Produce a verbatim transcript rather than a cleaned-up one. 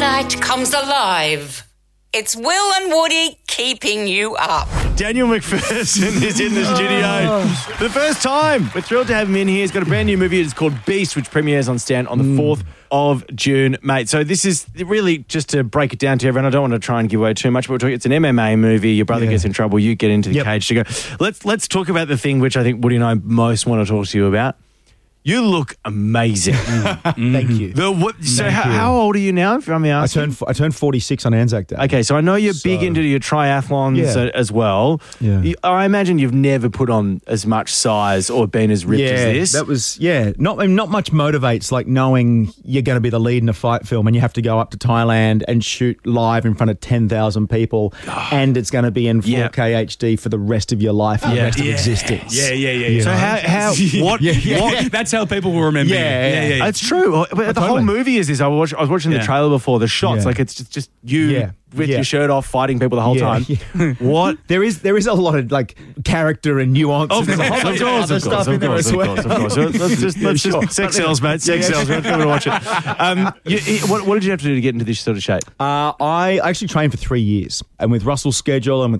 night comes alive. It's Will and Woody keeping you up. Daniel McPherson is in the studio for the first time. We're thrilled to have him in here. He's got a brand new movie. It's called Beast, which premieres on Stan on the fourth of June, mate. So this is really just to break it down to everyone. I don't want to try and give away too much, but we're talking, it's an M M A movie. Your brother Yeah. gets in trouble. You get into the Yep. cage to go. Let's let's talk about the thing which I think Woody and I most want to talk to you about. You look amazing. Thank you. The, what, so Thank how, you. how old are you now, if I'm I asking? turned I turned forty-six on Anzac Day. Okay, so I know you're big So- into your triathlons Yeah. uh, as well. Yeah. You- I imagine you've never put on as much size or been as ripped yeah, as this. that was yeah. Not I mean, not much motivates like knowing you're going to be the lead in a fight film and you have to go up to Thailand and shoot live in front of ten thousand people, and it's going to be in Yeah. four K H D for the rest of your life, and Yeah. the rest of Yeah. existence. Yeah, yeah, yeah. You yeah. so know? how, how what, Yeah. what That's how people will remember. Yeah, you. yeah, yeah, yeah. It's true. But the whole totally. movie is this. I was, I was watching the Yeah. trailer before, the shots. Yeah. Like, it's just, just you Yeah. with Yeah. your shirt off fighting people the whole Yeah. time. Yeah. What? There is there is a lot of like character and nuance. Of and course, there's a whole of bunch course, other of stuff course, in of there course, as of well. course, of course. So let's just, let's Yeah, just sure. sex sells, mate. Sex Yeah. sells. We're going to watch it. Um, you, you- what, what did you have to do to get into this sort of shape? Uh, I actually trained for three years, and with Russell's schedule and with